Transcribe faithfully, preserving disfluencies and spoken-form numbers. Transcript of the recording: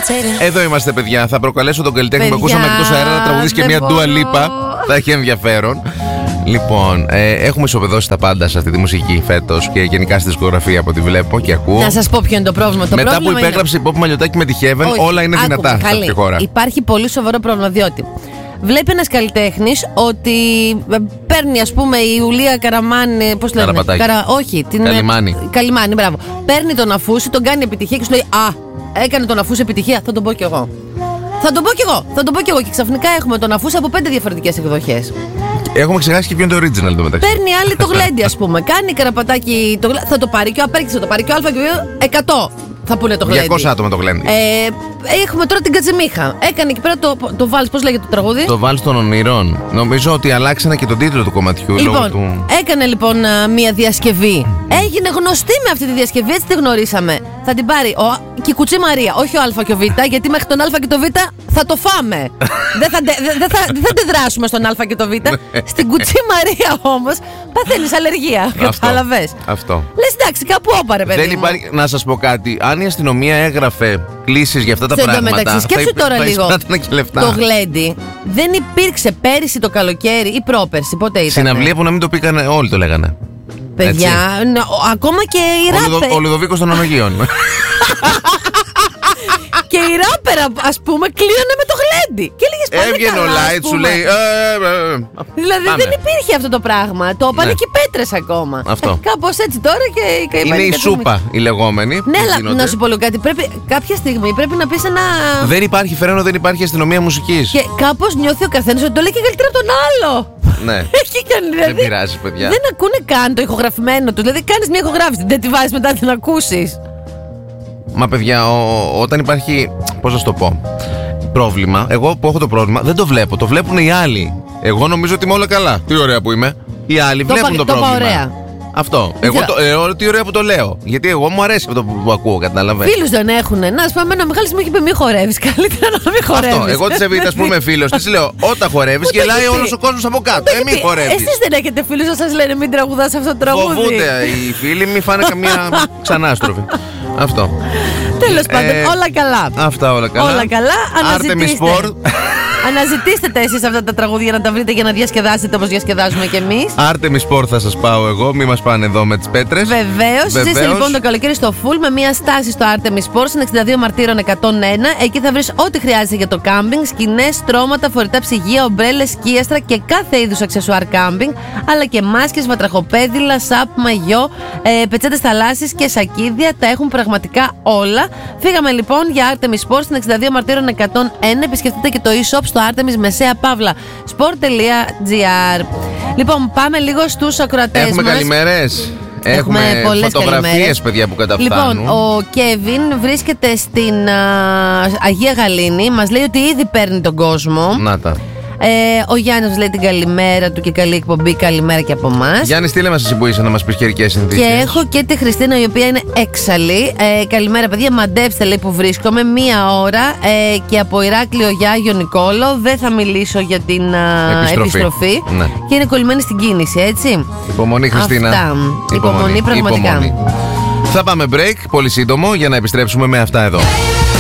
Εδώ είμαστε, παιδιά. Θα προκαλέσω τον καλλιτέχνη που ακούσαμε εκτός αέρα να τραγουδήσει και μια Dua Lipa. Θα έχει ενδιαφέρον. Λοιπόν, ε, έχουμε ισοπεδώσει τα πάντα σε αυτή τη μουσική φέτος και γενικά στη δισκογραφία από ό,τι βλέπω και ακούω. Να σας πω ποιο είναι το πρόβλημα. Το Μετά πρόβλημα που υπέγραψε είναι... η Pop Μαλλιωτάκη με τη Heaven, όχι, όλα είναι άκουμε, δυνατά σε αυτή τη χώρα. Υπάρχει πολύ σοβαρό πρόβλημα, διότι βλέπει ένας καλλιτέχνης ότι παίρνει, ας πούμε, η Ιουλία Καραμάνη. Πώς λένε, Καρα... όχι, την. Καλιμάνη. Καλιμάνη, μπράβο. Παίρνει τον Αφούση, τον κάνει επιτυχία και σου λέει: Α, έκανε τον Αφούση επιτυχία, θα τον πω κι εγώ. Θα τον πω κι εγώ, θα τον πω κι εγώ. Και ξαφνικά έχουμε τον Αφούση από πέντε διαφορετικές εκδοχές. Έχουμε ξεχάσει και ποιο είναι το original το μεταξύ. Παίρνει άλλη το γλέντι, ας πούμε. Κάνει καραπατάκι. Το... Θα το πάρει και ο Απέρκτης, θα το πάρει και ο Αλφα και ο εκατό. Θα πούνε το γλέντι. διακόσια άτομα το γλέντι. Ε, έχουμε τώρα την Κατζημίχα. Έκανε εκεί πέρα το, το Βάλς, πώς λέγεται το τραγούδι. Το Βάλς των Ονειρών. Νομίζω ότι αλλάξανε και τον τίτλο του κομματιού. Λοιπόν, λόγω του... έκανε λοιπόν μία διασκευή. Έγινε γνωστή με αυτή τη διασκευή, έτσι τη γνωρίσαμε. Θα την πάρει ο... και η Κουτσή Μαρία, όχι ο Α και ο Β, γιατί μέχρι τον Α και το Β θα το φάμε. δεν θα, δε, δε θα, δε θα αντιδράσουμε στον Α και το Β. Στην Κουτσή Μαρία όμως παθαίνεις αλλεργία. Κατάλαβες. Αυτό. Λες εντάξει, κάπου όπαρε, παιδί. Δεν υπάρχει. Να σας πω κάτι. Αν η αστυνομία έγραφε κλήσεις για αυτά τα σε πράγματα. Μεταξύ, σκέψου θα, τώρα θα λίγο. Το γλέντι δεν υπήρξε πέρυσι το καλοκαίρι ή πρόπερσι. Πότε ήταν. Συναυλία που να μην το πήγανε, όλοι το λέγανε. Παιδιά, νο, ακόμα και οι ράπερ. Ο Λουδοβίκος των Ομογείων. Και η ράπερα, ας πούμε, κλείνανε με το γλέντι. Και έλεγες πάλι. Έβγαινε ο Λάιτ, σου λέει. Ε, ε, ε, δηλαδή πάμε. Δεν υπήρχε αυτό το πράγμα. Το είπανε ναι. Και οι πέτρες ακόμα. Αυτό. Κάπως έτσι τώρα και. και είναι η σούπα η λεγόμενη. Ναι, αλλά να σου πω κάτι. Πρέπει, κάποια στιγμή πρέπει να πεις ένα. Δεν υπάρχει φρένο, δεν υπάρχει αστυνομία μουσικής. Και κάπως νιώθει ο καθένας ότι το λέει και καλύτερα από τον άλλο. Ναι. Έχει κάνει, δηλαδή, δεν πειράζει, παιδιά. Δεν ακούνε καν το ηχογραφημένο του. Δηλαδή κάνεις μια ηχογράφηση, δεν τη βάζεις μετά την ακούσεις. Μα παιδιά, ο, όταν υπάρχει, πώς να σου το πω, πρόβλημα, εγώ που έχω το πρόβλημα δεν το βλέπω, το βλέπουν οι άλλοι. Εγώ νομίζω ότι είμαι όλα καλά. Τι ωραία που είμαι. Οι άλλοι το βλέπουν πα, το, το πρόβλημα. Ωραία. Αυτό. Εγώ το, ε, τι ωραία που το λέω. Γιατί εγώ μου αρέσει αυτό που, που ακούω, καταλαβαίνω. Φίλους δεν έχουνε. Να σου πούμε, ένα Μιχάλης μου έχει πει: μη χορεύεις. Καλύτερα να μην χορεύεις. Αυτό. Εγώ τη Εβίτα, α πούμε, φίλος τη λέω: όταν χορεύεις, γελάει όλος ο κόσμος από κάτω. Ε, μην χορεύεις. Εσείς δεν έχετε φίλους να σας λένε: μην τραγουδάς αυτό το τραγούδι. Φοβούνται οι φίλοι, μη φάνε καμία ξανάστροφη. Αυτό. Τέλος πάντων, ε, όλα καλά. Αυτά όλα καλά. Όλα καλά. Αναζητήστε. Αναζητήστε τα εσείς αυτά τα τραγούδια να τα βρείτε για να διασκεδάσετε όπως διασκεδάζουμε κι εμείς. Artemis Sport θα σας πάω εγώ, μη μας πάνε εδώ με τις πέτρες. Βεβαίως. Ζήστε λοιπόν το καλοκαίρι στο full με μια στάση στο Artemis Sport στην εξήντα δύο Μαρτύρων εκατόν ένα. Εκεί θα βρεις ό,τι χρειάζεται για το κάμπινγκ: σκηνές, στρώματα, φορητά ψυγεία, ομπρέλες, σκίαστρα και κάθε είδους αξεσουάρ κάμπινγκ. Αλλά και μάσκες, βατραχοπέδιλα, σαπ, μαγιό, ε, πετσέτες θαλάσσης και σακίδια. Τα έχουν πραγματικά όλα. Φύγαμε λοιπόν για Artemis Sport στην εξήντα δύο Μαρτύρων εκατόν ένα. Επισκεφτείτε και το e-shop στο Artemis Μεσαία Παύλα sport.gr. Λοιπόν, πάμε λίγο στους ακροατές. Έχουμε μας. Καλημέρες. Έχουμε, Έχουμε φωτογραφίες, παιδιά, που καταφτάνουν. Λοιπόν, ο Κέβιν βρίσκεται στην α, Αγία Γαλήνη. Μας λέει ότι ήδη παίρνει τον κόσμο. Να τα. Ε, ο Γιάννης λέει την καλημέρα του και καλή εκπομπή. Καλημέρα και από εμάς. Γιάννη, στείλε μας εσύ που είσαι να μας πεις καιρικές συνθήκες. Και έχω και τη Χριστίνα, η οποία είναι έξαλλη. Ε, καλημέρα, παιδιά. Μαντέψτε, λέει, που βρίσκομαι. Μία ώρα ε, και από Ηράκλειο για Άγιο Νικόλο. Δεν θα μιλήσω για την α, επιστροφή. επιστροφή. Ναι. Και είναι κολλημένη στην κίνηση, έτσι. Υπομονή, Χριστίνα. Αυτά. Υπομονή, Υπομονή πραγματικά. Υπομονή. Θα πάμε break, πολύ σύντομο, για να επιστρέψουμε με αυτά εδώ.